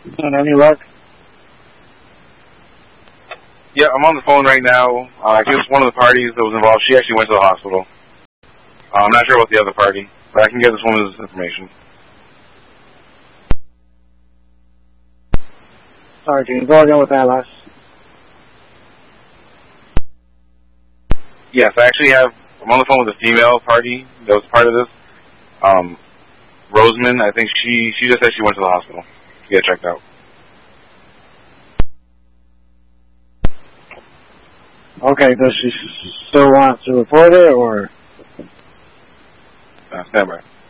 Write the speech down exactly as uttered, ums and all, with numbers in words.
And any luck? Yeah, I'm on the phone right now. Uh, I guess one of the parties that was involved, she actually went to the hospital. Uh, I'm not sure about the other party, but I can get this woman's information. Sorry, can you go again with that last? Yes, I actually have, I'm on the phone with a female party that was part of this. Um, Roseman, I think she, she just said she went to the hospital to get checked out. Okay, does she still want to report it, or? Uh, stand by.